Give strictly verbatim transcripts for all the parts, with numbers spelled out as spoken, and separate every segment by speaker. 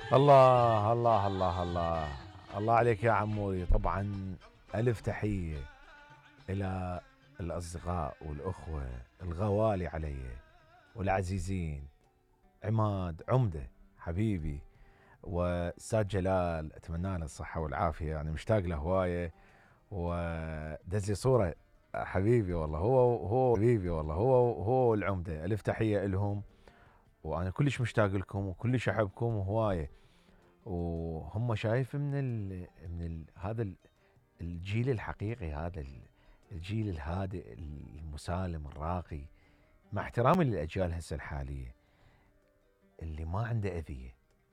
Speaker 1: الله الله الله الله الله عليك يا عموري. طبعا ألف تحية إلى الأصدقاء والأخوة الغوالي علي والعزيزين، عماد عمدة حبيبي وأستاذ جلال، أتمنى له الصحة والعافية، يعني مشتاق له هواية. ودز لي صورة حبيبي والله، هو هو حبيبي والله، هو هو العمدة. ألف تحية لهم، وأنا كلش مشتاق لكم وكلش أحبكم هواية. وهم شايف من ال من ال هذا الجيل الحقيقي، هذا الجيل الهادئ المسالم الراقي، مع احترامي للاجيال هسه الحاليه اللي ما عنده اذيه.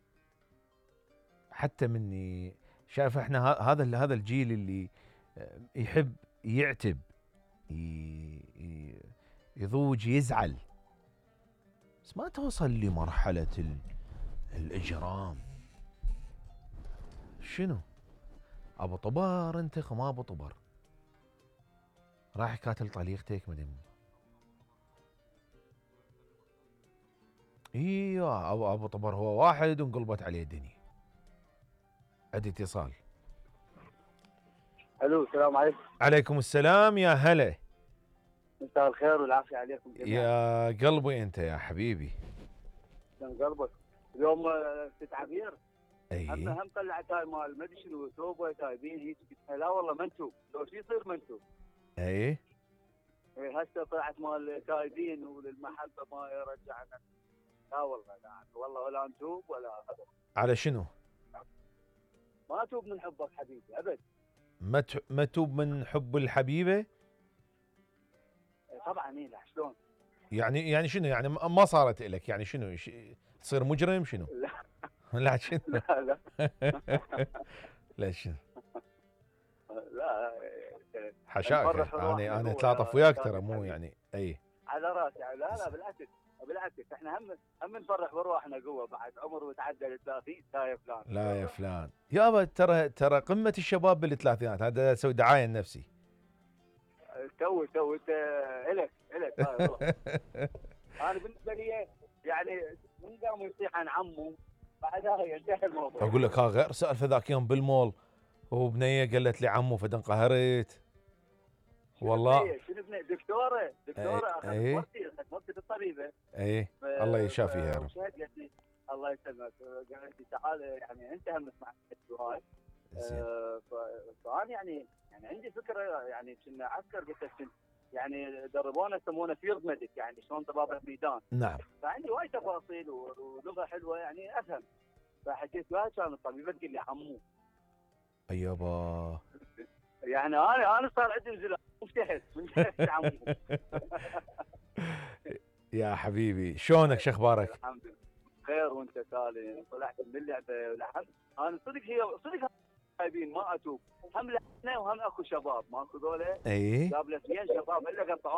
Speaker 1: حتى مني شايف احنا هذا هذا الجيل اللي يحب يعتب، يضوج، يزعل، بس ما توصل لمرحله الاجرام. شنو ابو طبر انت خما ابو طبر راح كاتل طليقتك مدم. ايوه ابو ابو طبر هو واحد وانقلبت عليه الدنيا. عندي اتصال.
Speaker 2: الو، السلام عليكم.
Speaker 1: عليكم السلام يا هلا.
Speaker 2: مساء الخير والعافيه عليكم جميعا.
Speaker 1: يا قلبي انت يا حبيبي.
Speaker 2: من قلبك. اليوم ست عبير.
Speaker 1: اي
Speaker 2: هم هم طلعت هاي مال ما ادري شنو توبه تايبين هيك. لا والله منتوب، لو شو يصير منتوب.
Speaker 1: اي
Speaker 2: إيه هسه طلعت مال تايبين وللمحبه ما يرجعنا. لا والله لا والله ولا نتوب ولا هذا.
Speaker 1: على شنو؟
Speaker 2: ما اتوب من حبك حبيبي ابد.
Speaker 1: ما ما توب من حب الحبيبه؟
Speaker 2: إيه طبعا. ايه لا شلون
Speaker 1: يعني يعني شنو يعني ما صارت لك؟ يعني شنو تصير مجرم شنو؟
Speaker 2: لا
Speaker 1: لا شنو؟
Speaker 2: لا لا
Speaker 1: لا شنو؟
Speaker 2: لا
Speaker 1: حشاك انا انا اتلاطف وياك ترى، مو يعني اي
Speaker 2: على راسي. لا لا بالعكس بالعكس، احنا هم هم نفرح بروحنا قوه بعد عمر وتعدى ال ثلاثين. لا يا فلان
Speaker 1: لا يا فلان يابا، ترى ترى قمه الشباب بالثلاثينات. هذا اسوي دعايه لنفسي.
Speaker 2: توي توي انت الك الك انا بالنسبه لي يعني من قام يصيح عن عمه بعدها ينتهي الموضوع.
Speaker 1: اقول لك ها غير سالفه ذاك يوم بالمول وبنيه قالت لي عمو فدنقهرت والله.
Speaker 2: شنو بنيه؟ دكتوره دكتوره اخذت
Speaker 1: ايه
Speaker 2: مرتي اخذت مرتي الطبيبه.
Speaker 1: ايه الله يشافيها يا رب.
Speaker 2: الله يسلمك. قالت لي تعال يعني انت هم اسمع هاي. آه فانا يعني يعني عندي فكره، يعني كنا عسكر قلت يعني دربونا يسمونه فيلد ميديك، يعني شلون طبابه ميدان.
Speaker 1: نعم.
Speaker 2: فعندي وايد تفاصيل ولغه حلوه يعني افهم. فحكيت وياها كان الطبيبه تقول لي عمو.
Speaker 1: ايابا
Speaker 2: يعني انا انا صار عندي انزلاق، مفتحت مفتحت عمو.
Speaker 1: يا حبيبي شلونك شو اخبارك؟
Speaker 2: الحمد لله خير وانت سالم. طلعت من اللعبه ولحد انا صدق هي صدق جايبين ما اتوب. هم لحنا وهم اكو شباب ماكو ذولا.
Speaker 1: اي
Speaker 2: قابل اثنين شباب الا قطعوا